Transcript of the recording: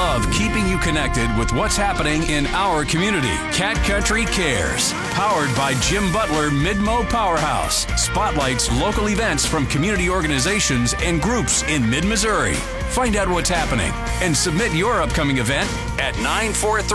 love keeping you connected with what's happening in our community. Cat Country Cares, powered by Jim Butler Mid-Mo Powerhouse, spotlights local events from community organizations and groups in mid-Missouri. Find out what's happening and submit your upcoming event at 943